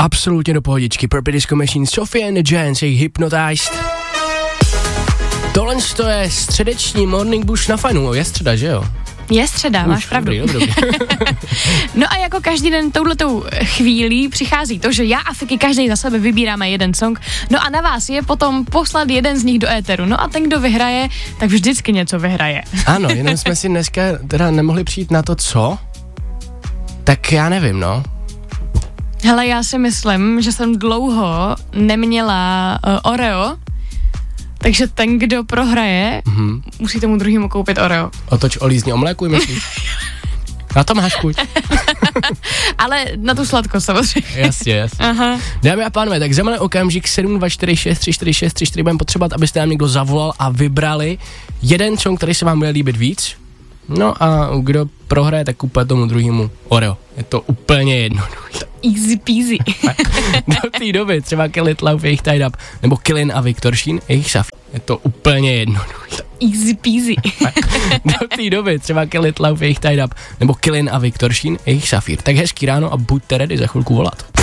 absolutně do pohodičky. Purple Disco Machine, Sophie and the Giants, jejich Hypnotized. Tohle to je středeční Morning Bush na Fajnu, je středa, že jo? Je středa, máš pravdu. Dobrý. No a jako každý den touhletou chvílí přichází to, že já a Fiky každý za sebe vybíráme jeden song, no a na vás je potom poslat jeden z nich do éteru. No a ten, kdo vyhraje, tak vždycky něco vyhraje. Ano, jenom jsme si dneska teda nemohli přijít na to, co? Tak já nevím, no. Hele, já si myslím, že jsem dlouho neměla Oreo, takže ten, kdo prohraje, musí tomu druhému koupit Oreo. Otoč olízni omlékuj, myslíš? Na to máš chuť. Ale na tu sladkost samozřejmě. Jasně. Aha. Dámy a pánové, tak za malý okamžik 724634633 budeme potřebovat, abyste nám někdo zavolal a vybrali jeden song, který se vám bude líbit víc. No a kdo prohraje, tak kupuje tomu druhému Oreo. Je to úplně jednoduché. Easy peasy. Do té doby třeba Kelly Love, jejich Tied Up, nebo Killin a Viktor Šín, jejich Safir. Je to úplně jednoduché. Easy peasy. Do té doby třeba Kelly Love, jejich Tied Up, nebo Killin a Viktor Šín, jejich Safir. Tak hezký ráno a buďte ready za chvilku volat.